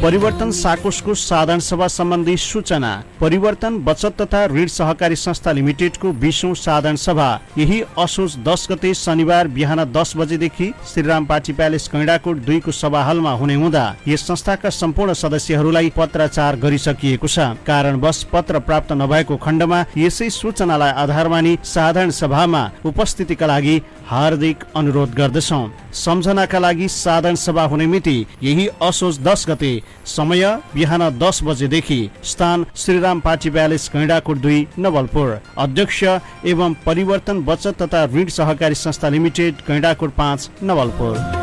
परिवर्तन साकोसको साधारण सभा सम्बन्धी सूचना। परिवर्तन बचत तथा ऋण सहकारी संस्था लिमिटेडको 20औं साधारण सभा यही असोज 10 गते शनिबार बिहान 10 बजेदेखि श्रीराम पार्टी प्यालेस कैडाकोट 2 को सभा हलमा हुने हुँदा यस संस्थाका सम्पूर्ण सदस्यहरूलाई पत्राचार गरिसकिएको छ। कारणवश पत्र प्राप्त नभएको खण्डमा यसै सूचनालाई आधार मानी साधारण सभामा उपस्थितिका लागि हार्दिक अनुरोध गर्दछौं। सम्झनाका लागि साधारण सभा हुने मिति यही असोज 10 गते, समय बिहान 10 बजेदेखि, स्थान श्रीराम पार्टी प्यालेस कैडाकोट 2 नवलपुर। अध्यक्ष एवं परिवर्तन बचत तथा ऋण सहकारी संस्था लिमिटेड कैडाकोट 5 नवलपुर।